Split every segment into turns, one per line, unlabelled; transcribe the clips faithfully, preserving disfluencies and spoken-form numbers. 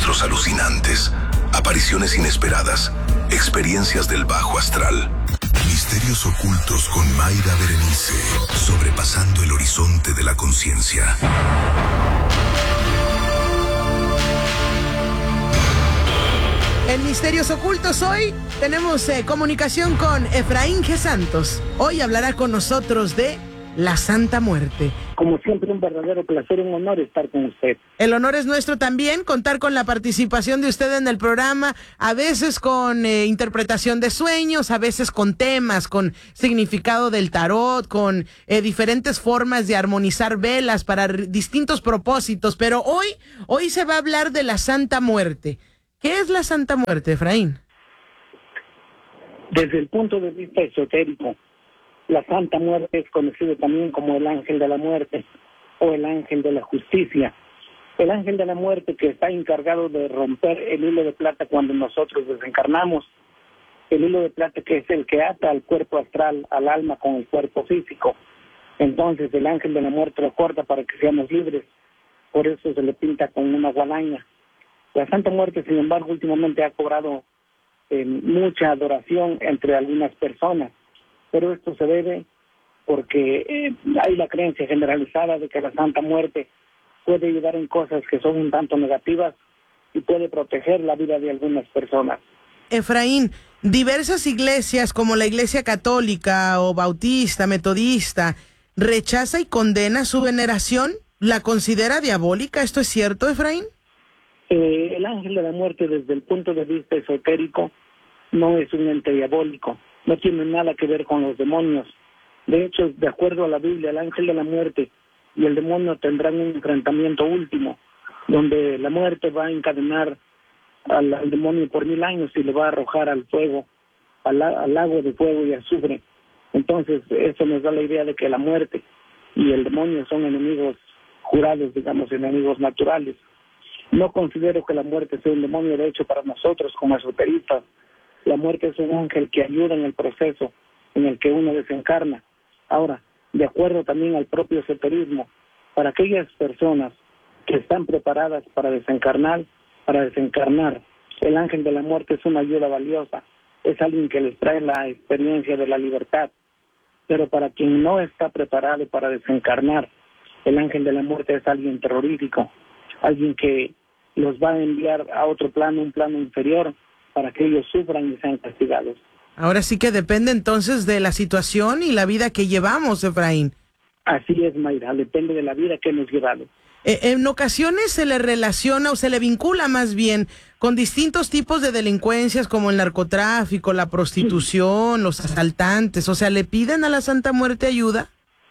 encuentros alucinantes, apariciones inesperadas, experiencias del bajo astral. Misterios ocultos con Mayra Berenice, sobrepasando el horizonte de la conciencia.
En Misterios Ocultos hoy tenemos eh, comunicación con Efraín G. Santos. Hoy hablará con nosotros de la Santa Muerte.
Como siempre, un verdadero placer, un honor estar con usted.
El honor es nuestro también, contar con la participación de usted en el programa, a veces con eh, interpretación de sueños, a veces con temas, con significado del tarot, con eh, diferentes formas de armonizar velas para r- distintos propósitos. Pero hoy, hoy se va a hablar de la Santa Muerte. ¿Qué es la Santa Muerte, Efraín?
Desde el punto de vista esotérico, la Santa Muerte es conocido también como el ángel de la muerte o el ángel de la justicia. El ángel de la muerte que está encargado de romper el hilo de plata cuando nosotros desencarnamos. El hilo de plata que es el que ata al cuerpo astral, al alma con el cuerpo físico. Entonces el ángel de la muerte lo corta para que seamos libres. Por eso se le pinta con una guadaña. La Santa Muerte, sin embargo, últimamente ha cobrado eh, mucha adoración entre algunas personas. Pero esto se debe porque eh, hay la creencia generalizada de que la Santa Muerte puede ayudar en cosas que son un tanto negativas y puede proteger la vida de algunas personas.
Efraín, diversas iglesias como la Iglesia Católica o Bautista, Metodista, rechaza y condena su veneración. ¿La considera diabólica? ¿Esto es cierto, Efraín?
Eh, el ángel de la muerte, desde el punto de vista esotérico, no es un ente diabólico. No tiene nada que ver con los demonios. De hecho, de acuerdo a la Biblia, el ángel de la muerte y el demonio tendrán un enfrentamiento último, donde la muerte va a encadenar al, al demonio por mil años y le va a arrojar al fuego, al, al lago de fuego y azufre. Entonces, eso nos da la idea de que la muerte y el demonio son enemigos jurados, digamos, enemigos naturales. No considero que la muerte sea un demonio. De hecho, para nosotros como esoteristas, la muerte es un ángel que ayuda en el proceso en el que uno desencarna. Ahora, de acuerdo también al propio esoterismo, para aquellas personas que están preparadas para desencarnar, para desencarnar, el ángel de la muerte es una ayuda valiosa, es alguien que les trae la experiencia de la libertad. Pero para quien no está preparado para desencarnar, el ángel de la muerte es alguien terrorífico, alguien que los va a enviar a otro plano, un plano inferior, para que ellos sufran y sean castigados.
Ahora sí que depende entonces de la situación y la vida que llevamos, Efraín.
Así es, Mayra, depende de la vida que hemos llevado.
Eh, en ocasiones se le relaciona o se le vincula más bien con distintos tipos de delincuencias como el narcotráfico, la prostitución, los asaltantes. O sea, ¿le piden a la Santa Muerte ayuda?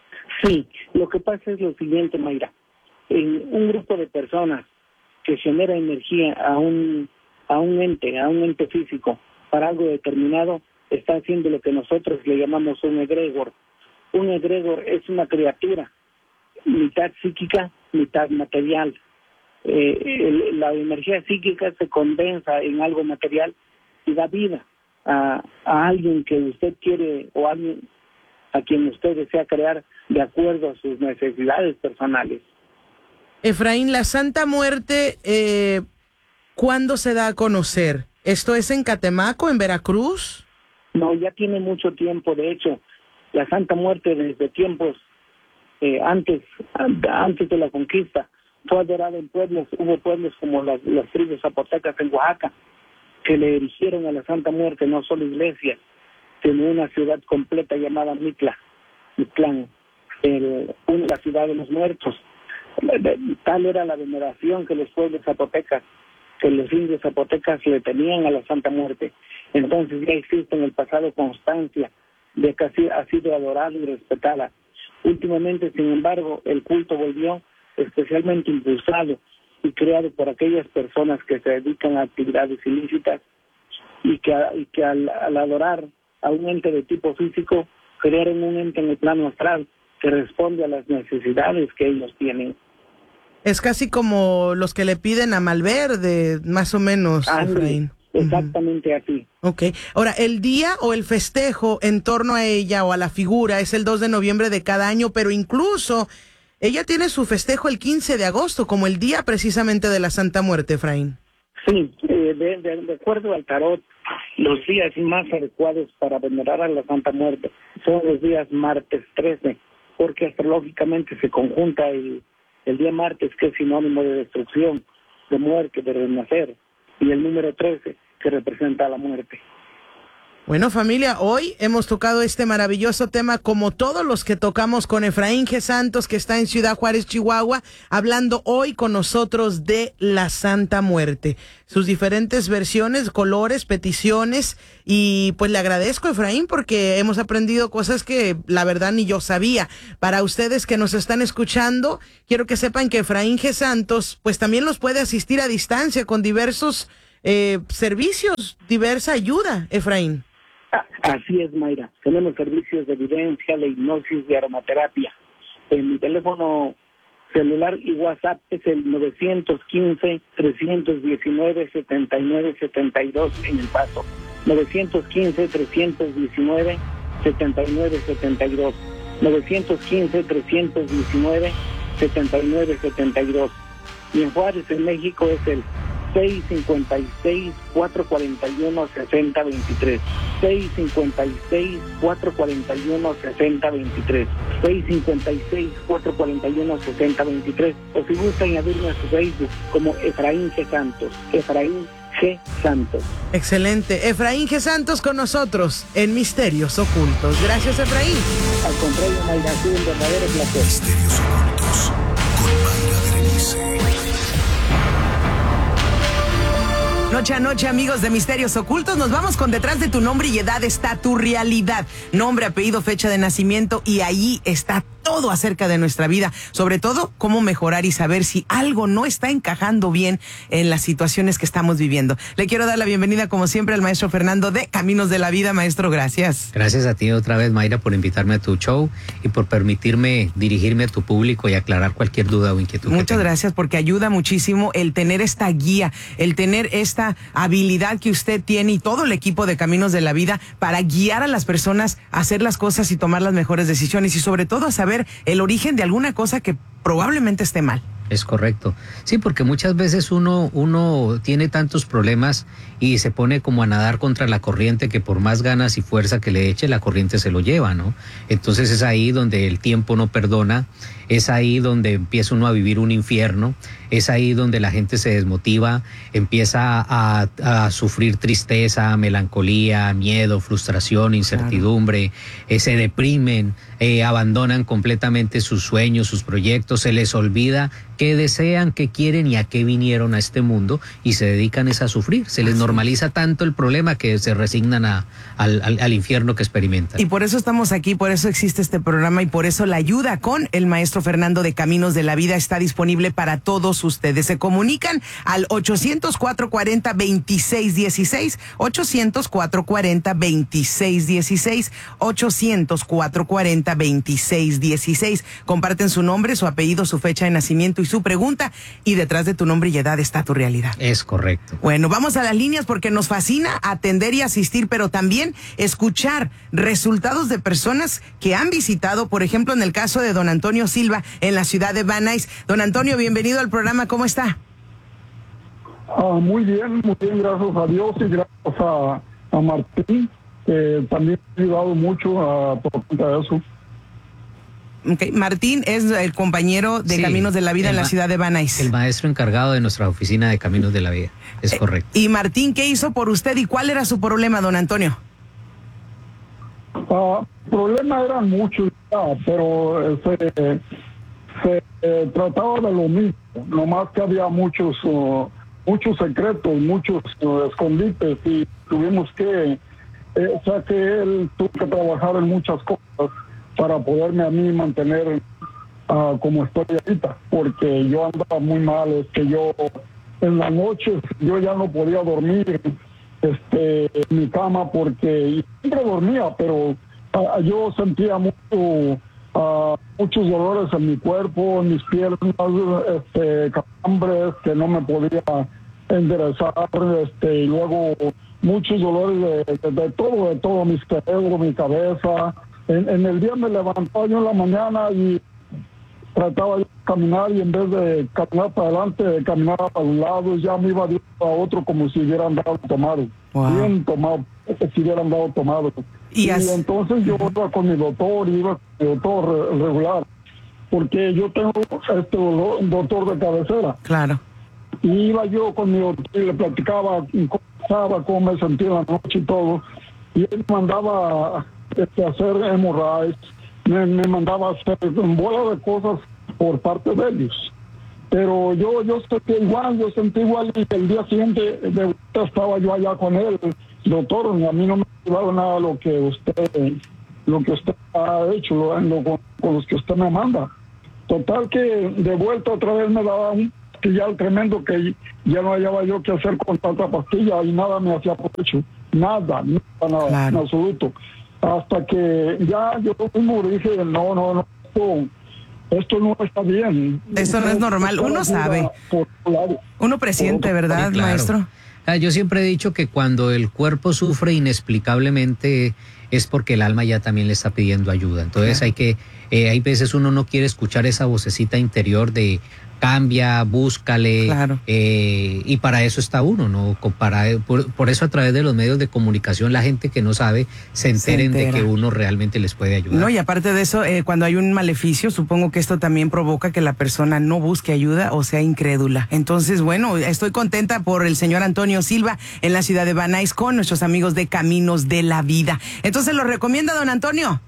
Sí, lo que pasa es lo siguiente, Mayra. En un grupo de personas que genera energía a un a un ente, a un ente físico, para algo determinado, está haciendo lo que nosotros le llamamos un egregor. Un egregor es una criatura, mitad psíquica, mitad material. Eh, el, la energía psíquica se condensa en algo material y da vida a, a alguien que usted quiere o a alguien a quien usted desea crear de acuerdo a sus necesidades personales.
Efraín, la Santa Muerte, eh, ¿cuándo se da a conocer? ¿Esto es en Catemaco, en Veracruz?
No, ya tiene mucho tiempo. De hecho, la Santa Muerte desde tiempos eh, antes antes de la conquista fue adorada en pueblos. Hubo pueblos como las, las tribus zapotecas en Oaxaca que le erigieron a la Santa Muerte no solo iglesias, sino una ciudad completa llamada Mitla, Mitlán, el, una, la ciudad de los muertos. Tal era la veneración que los pueblos zapotecas, que los indios zapotecas le tenían a la Santa Muerte. Entonces ya existe en el pasado constancia de que así ha sido adorada y respetada. Últimamente, sin embargo, el culto volvió especialmente impulsado y creado por aquellas personas que se dedican a actividades ilícitas y que, y que al, al adorar a un ente de tipo físico, crearon un ente en el plano astral que responde a las necesidades que ellos tienen.
Es casi como los que le piden a Malverde, más o menos, Efraín.
Exactamente uh-huh. Así.
Ok. Ahora, el día o el festejo en torno a ella o a la figura es el dos de noviembre de cada año, pero incluso ella tiene su festejo el quince de agosto, como el día precisamente de la Santa Muerte, Efraín.
Sí, eh, de, de, de acuerdo al tarot, los días más adecuados para venerar a la Santa Muerte son los días martes trece, porque astrológicamente se conjunta el, el día martes, que es sinónimo de destrucción, de muerte, de renacer, y el número trece, que representa a la muerte.
Bueno, familia, hoy hemos tocado este maravilloso tema, como todos los que tocamos con Efraín G. Santos, que está en Ciudad Juárez, Chihuahua, hablando hoy con nosotros de la Santa Muerte, sus diferentes versiones, colores, peticiones, y pues le agradezco, Efraín, porque hemos aprendido cosas que la verdad ni yo sabía. Para ustedes que nos están escuchando, quiero que sepan que Efraín G. Santos pues también los puede asistir a distancia con diversos eh, servicios, diversa ayuda, Efraín.
Así es, Mayra. Tenemos servicios de evidencia, de hipnosis, de aromaterapia. En mi teléfono celular y WhatsApp es el nueve uno cinco, tres uno nueve, siete nueve siete dos en El Paso. nueve uno cinco, tres uno nueve, siete nueve siete dos. nueve uno cinco, tres uno nueve, siete nueve siete dos. Y en Juárez, en México, es el seis cinco seis, cuatro cuatro uno, seis cero dos tres. seis cinco seis, cuatro cuatro uno, seis cero dos tres. seis cinco seis, cuatro cuatro uno, seis cero dos tres. O si gusta añadirme a su Facebook como Efraín G. Santos. Efraín G. Santos.
Excelente. Efraín G. Santos con nosotros en Misterios Ocultos. Gracias, Efraín.
Al contrario, Mayra, ha sido un verdadero placer.
Misterios Ocultos con Mayra Berenice.
Noche a noche, amigos de Misterios Ocultos, nos vamos con Detrás de tu nombre y edad está tu realidad. Nombre, apellido, fecha de nacimiento, y ahí está todo acerca de nuestra vida. Sobre todo, cómo mejorar y saber si algo no está encajando bien en las situaciones que estamos viviendo. Le quiero dar la bienvenida, como siempre, al maestro Fernando de Caminos de la Vida. Maestro, gracias.
Gracias a ti otra vez, Mayra, por invitarme a tu show y por permitirme dirigirme a tu público y aclarar cualquier duda o inquietud.
Muchas gracias, porque ayuda muchísimo el tener esta guía, el tener esta habilidad que usted tiene y todo el equipo de Caminos de la Vida para guiar a las personas a hacer las cosas y tomar las mejores decisiones, y sobre todo a saber el origen de alguna cosa que probablemente esté mal.
Es correcto. Sí, porque muchas veces uno, uno tiene tantos problemas y se pone como a nadar contra la corriente, que por más ganas y fuerza que le eche, la corriente se lo lleva, ¿no? Entonces es ahí donde el tiempo no perdona, es ahí donde empieza uno a vivir un infierno, es ahí donde la gente se desmotiva, empieza a, a sufrir tristeza, melancolía, miedo, frustración, incertidumbre, claro. eh, se deprimen, eh, abandonan completamente sus sueños, sus proyectos, se les olvida qué desean, qué quieren y a qué vinieron a este mundo, y se dedican es a sufrir. Se les normaliza tanto el problema que se resignan a, al, al, al infierno que experimentan. Y por eso estamos aquí, por eso existe este programa y por eso la ayuda con el maestro Fernando de Caminos de la Vida está disponible para todos ustedes. Se comunican al ochocientos, cuatro cuarenta, veintiséis dieciséis, ochocientos, cuatro cuarenta, veintiséis dieciséis, ochocientos, cuatro cuarenta, veintiséis dieciséis. Comparten su nombre, su apellido, su fecha de nacimiento y su pregunta, y detrás de tu nombre y edad está tu realidad. Es correcto. Bueno, vamos a las líneas porque nos fascina atender y asistir, pero también escuchar resultados de personas que han visitado, por ejemplo, en el caso de don Antonio Silva en la ciudad de Van Nuys. Don Antonio, bienvenido al programa, ¿cómo está?
Ah, muy bien, muy bien, gracias a Dios y gracias a, a Martín, que también ha ayudado mucho a, por cuenta de eso.
Okay. Martín es el compañero de sí, Caminos de la Vida en la ciudad de Van Nuys.
El maestro encargado de nuestra oficina de Caminos de la Vida, es eh, correcto.
Y Martín, ¿qué hizo por usted y cuál era su problema, don Antonio?
Uh, problemas eran muchos, pero se, se eh, trataba de lo mismo, nomás que había muchos, uh, muchos secretos, muchos uh, escondites, y tuvimos que, eh, o sea que él tuvo que trabajar en muchas cosas para poderme a mí mantener uh, como estoy ahorita, porque yo andaba muy mal, es que yo en las noches yo ya no podía dormir este, en mi cama, porque siempre dormía, pero uh, yo sentía mucho, uh, muchos dolores en mi cuerpo, en mis piernas, este, calambres que no me podía enderezar, este, y luego muchos dolores de, de, de todo, de todo, mi cerebro, mi cabeza. En, en el día me levantaba yo en la mañana y trataba de caminar y en vez de caminar para adelante, caminaba para un lado, ya me iba de uno a otro como si hubiera andado tomado. Wow. Bien tomado, como si hubiera andado tomado. Y, y entonces yo iba con mi doctor, iba con mi doctor regular, porque yo tengo este doctor de cabecera.
Claro.
Y iba yo con mi doctor y le platicaba cómo estaba, cómo me sentía en la noche y todo. Y él me mandaba este, hacer hemorragias, me, me mandaba hacer un bola de cosas por parte de ellos. Pero yo yo sentí igual, yo sentí igual y el día siguiente de vuelta estaba yo allá con él. Doctor, a mí no me ha ayudado nada lo que usted lo que usted ha hecho, lo, lo, con, con los que usted me manda. Total que de vuelta otra vez me daba un pastillal tremendo que ya no hallaba yo qué hacer con tanta pastilla y nada me hacía provecho. Nada, nada, nada, claro. En absoluto. Hasta que ya yo mismo dije, no, no, no, esto, esto no está bien.
Esto no es normal, uno sabe. Uno presiente, ¿verdad, claro, maestro?
Ah, yo siempre he dicho que cuando el cuerpo sufre inexplicablemente es porque el alma ya también le está pidiendo ayuda. Entonces claro. hay que, eh, hay veces uno no quiere escuchar esa vocecita interior de cambia, búscale,
claro.
eh, y para eso está uno, ¿no? Para, por, por eso a través de los medios de comunicación la gente que no sabe se enteren se de que uno realmente les puede ayudar.
No, y aparte de eso, eh, cuando hay un maleficio, supongo que esto también provoca que la persona no busque ayuda o sea incrédula. Entonces, bueno, estoy contenta por el señor Antonio Silva en la ciudad de Van Nuys con nuestros amigos de Caminos de la Vida. Entonces, ¿lo recomienda, don Antonio?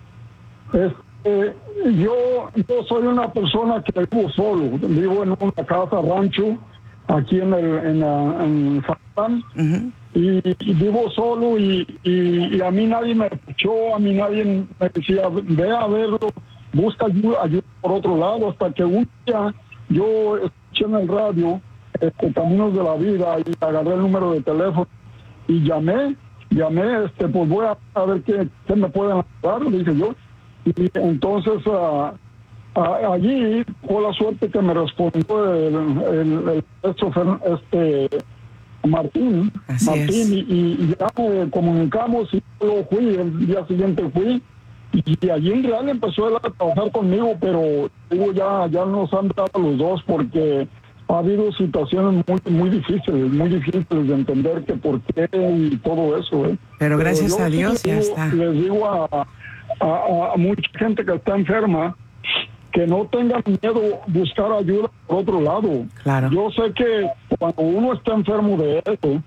Es, eh, yo, yo soy una persona que vivo solo, vivo en una casa rancho aquí en el en, en San uh-huh. y, y vivo solo y, y, y a mí nadie me escuchó, a mí nadie me decía ve a verlo, busca ayuda, ayuda por otro lado, hasta que un día yo escuché en el radio este, Caminos de la Vida y agarré el número de teléfono y llamé, llamé, este pues voy a, a ver qué, qué me pueden ayudar, dije yo. Y entonces uh, uh, allí fue la suerte que me respondió el, el, el, el este Martín,
Así
Martín y, y ya me comunicamos y yo fui, el día siguiente fui y allí en real empezó él a trabajar conmigo, pero digo, ya, ya nos han dado los dos porque ha habido situaciones muy muy difíciles, muy difíciles de entender que por qué y todo eso. ¿eh?
Pero gracias pero a Dios ya
digo,
está.
Les digo a A, a mucha gente que está enferma que no tengan miedo buscar ayuda por otro lado.
Claro.
Yo sé que cuando uno está enfermo de eso,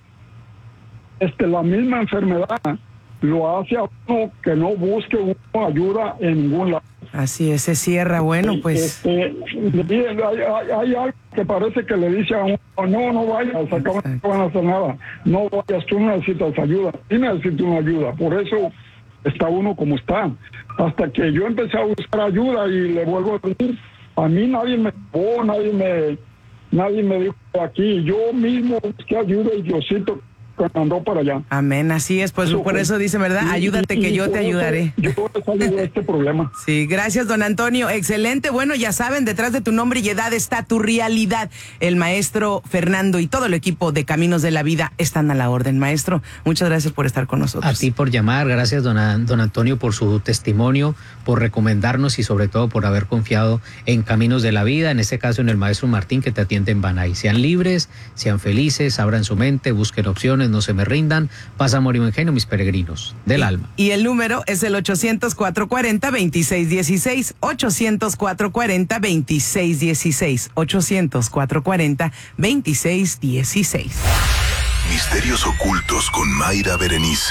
este, la misma enfermedad lo hace a uno que no busque uno ayuda en ningún lado.
Así es, se cierra, bueno, pues...
Este, hay, hay, hay algo que parece que le dice a uno, no, no vayas, acá no van a hacer nada, no vayas, tú necesitas ayuda, sí necesito una ayuda, por eso está uno como está. Hasta que yo empecé a buscar ayuda y le vuelvo a decir, a mí nadie me llevó, nadie me, nadie me dijo aquí, yo mismo busqué ayuda y Diosito me mandó para allá.
Amén, así es, pues eso por fue. Eso dice, ¿verdad? Y, Ayúdate y, que y yo te ayudaré.
Yo he salido de este problema.
Sí, gracias, don Antonio. Excelente. Bueno, ya saben, detrás de tu nombre y edad está tu realidad. El maestro Fernando y todo el equipo de Caminos de la Vida están a la orden. Maestro, muchas gracias por estar con nosotros.
A ti por llamar, gracias, don, don Antonio, por su testimonio, por recomendarnos y sobre todo por haber confiado en Caminos de la Vida, en este caso en el maestro Martín que te atiende en Van Nuys. Sean libres, sean felices, abran su mente, busquen opciones, no se me rindan, paz, amor y buen genio, mis peregrinos del
y,
alma.
Y el número es el ochocientos, cuatrocientos cuarenta, veintiséis dieciséis, ochocientos, cuatrocientos cuarenta, veintiséis dieciséis, ochocientos, cuatrocientos cuarenta, veintiséis dieciséis.
Misterios ocultos con Mayra Berenice.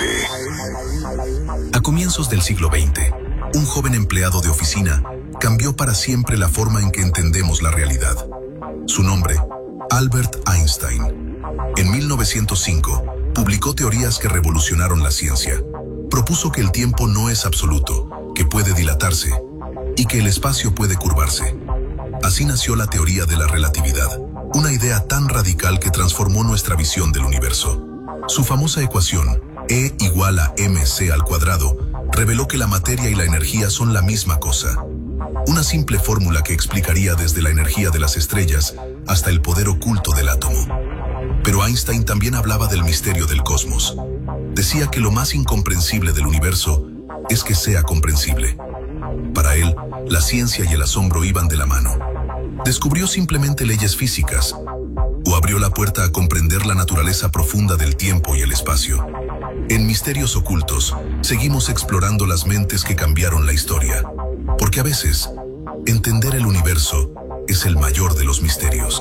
A comienzos del siglo veinte, un joven empleado de oficina cambió para siempre la forma en que entendemos la realidad. Su nombre, Albert Einstein. En mil novecientos cinco, publicó teorías que revolucionaron la ciencia. Propuso que el tiempo no es absoluto, que puede dilatarse y que el espacio puede curvarse. Así nació la teoría de la relatividad, una idea tan radical que transformó nuestra visión del universo. Su famosa ecuación, E igual a mc al cuadrado, reveló que la materia y la energía son la misma cosa. Una simple fórmula que explicaría desde la energía de las estrellas hasta el poder oculto del átomo. Pero Einstein también hablaba del misterio del cosmos. Decía que lo más incomprensible del universo es que sea comprensible. Para él, la ciencia y el asombro iban de la mano. Descubrió simplemente leyes físicas o abrió la puerta a comprender la naturaleza profunda del tiempo y el espacio. En Misterios Ocultos, seguimos explorando las mentes que cambiaron la historia, porque a veces, entender el universo es el mayor de los misterios.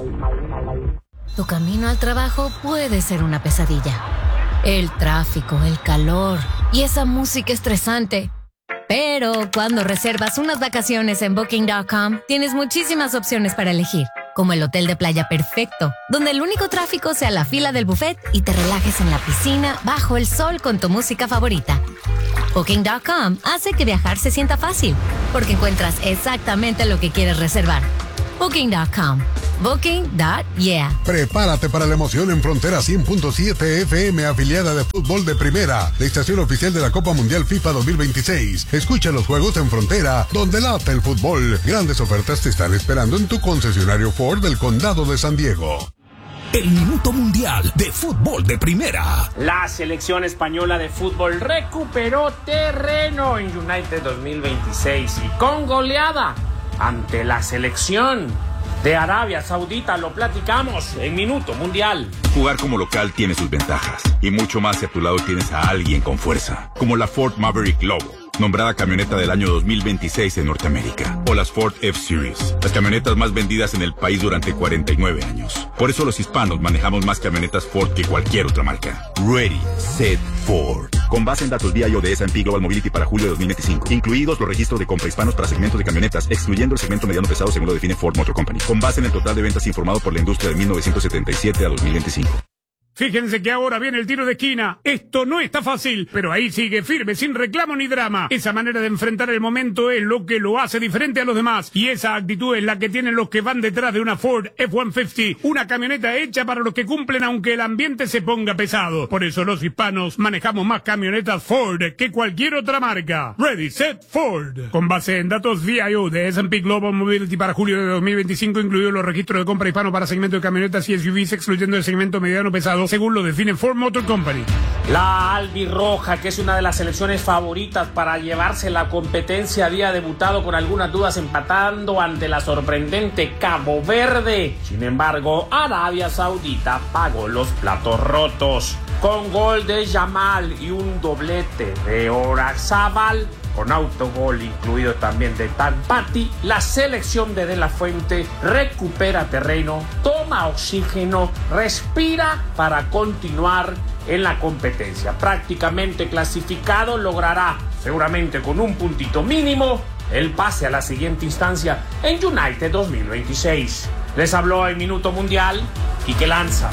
Tu camino al trabajo puede ser una pesadilla. El tráfico, el calor y esa música estresante. Pero cuando reservas unas vacaciones en Booking punto com, tienes muchísimas opciones para elegir, como el hotel de playa perfecto, donde el único tráfico sea la fila del buffet y te relajes en la piscina bajo el sol con tu música favorita. Booking punto com hace que viajar se sienta fácil, porque encuentras exactamente lo que quieres reservar. Booking punto com. Booking punto yeah.
Prepárate para la emoción en Frontera cien punto siete F M, afiliada de fútbol de primera, la estación oficial de la Copa Mundial FIFA dos mil veintiséis. Escucha los juegos en Frontera, donde late el fútbol. Grandes ofertas te están esperando en tu concesionario Ford del Condado de San Diego.
El Minuto Mundial de Fútbol de Primera.
La selección española de fútbol recuperó terreno en United dos mil veintiséis y con goleada ante la selección de Arabia Saudita. Lo platicamos en Minuto Mundial.
Jugar como local tiene sus ventajas y mucho más si a tu lado tienes a alguien con fuerza, como la Ford Maverick Lobo, nombrada camioneta del año dos mil veintiséis en Norteamérica, o las Ford F-Series, las camionetas más vendidas en el país durante cuarenta y nueve años. Por eso los hispanos manejamos más camionetas Ford que cualquier otra marca. Ready, Set, Ford. Con base en datos V I O de S and P Global Mobility para julio de dos mil veinticinco, incluidos los registros de compra hispanos para segmentos de camionetas, excluyendo el segmento mediano pesado según lo define Ford Motor Company, con base en el total de ventas informado por la industria de mil novecientos setenta y siete a dos mil veinticinco.
Fíjense que ahora viene el tiro de esquina. Esto no está fácil, pero ahí sigue firme, sin reclamo ni drama. Esa manera de enfrentar el momento es lo que lo hace diferente a los demás. Y esa actitud es la que tienen los que van detrás de una Ford F ciento cincuenta, una camioneta hecha para los que cumplen aunque el ambiente se ponga pesado. Por eso los hispanos manejamos más camionetas Ford que cualquier otra marca. Ready, Set, Ford. Con base en datos V I O de S and P Global Mobility para julio de dos mil veinticinco, incluidos los registros de compra hispano para segmento de camionetas y S U Vs, excluyendo el segmento mediano pesado, según lo define Ford Motor Company.
La albirroja, que es una de las selecciones favoritas para llevarse la competencia, había debutado con algunas dudas empatando ante la sorprendente Cabo Verde. Sin embargo, Arabia Saudita pagó los platos rotos. Con gol de Yamal y un doblete de Oyarzabal, con autogol incluido también de Tampati, la selección de De La Fuente recupera terreno, toma oxígeno, respira para continuar en la competencia. Prácticamente clasificado, logrará seguramente con un puntito mínimo el pase a la siguiente instancia en United dos mil veintiséis. Les habló en Minuto Mundial Quique Lanza.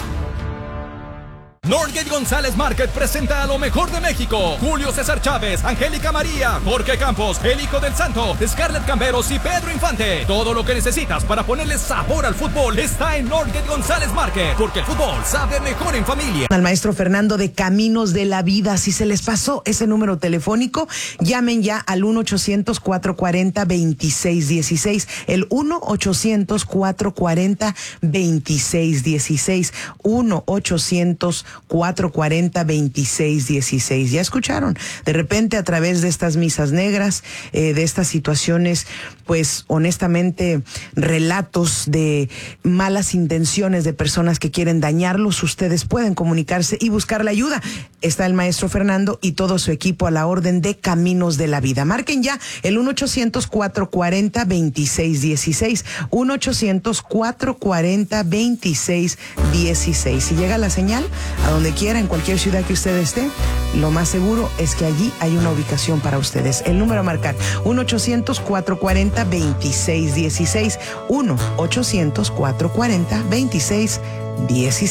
Northgate González Market presenta a lo mejor de México. Julio César Chávez, Angélica María, Jorge Campos, El Hijo del Santo, Scarlett Camberos y Pedro Infante. Todo lo que necesitas para ponerle sabor al fútbol está en Northgate González Market, porque el fútbol sabe mejor en familia.
Al maestro Fernando de Caminos de la Vida, si se les pasó ese número telefónico, llamen ya al uno ochocientos, cuatrocientos cuarenta, veintiséis dieciséis, el uno ochocientos, cuatrocientos cuarenta, veintiséis dieciséis, uno ochocientos, cuatrocientos cuarenta, veintiséis dieciséis. Ya escucharon, de repente a través de estas misas negras, eh, de estas situaciones, pues honestamente relatos de malas intenciones de personas que quieren dañarlos, ustedes pueden comunicarse y buscar la ayuda. Está el maestro Fernando y todo su equipo a la orden de Caminos de la Vida. Marquen ya el uno ochocientos, cuatrocientos cuarenta, veintiséis dieciséis, uno ochocientos, cuatrocientos cuarenta, veintiséis dieciséis. Si llega la señal, a donde quiera, en cualquier ciudad que usted esté, lo más seguro es que allí hay una ubicación para ustedes. El número a marcar, uno ochocientos, cuatrocientos cuarenta, veintiséis dieciséis, uno ochocientos, cuatrocientos cuarenta, veintiséis dieciséis.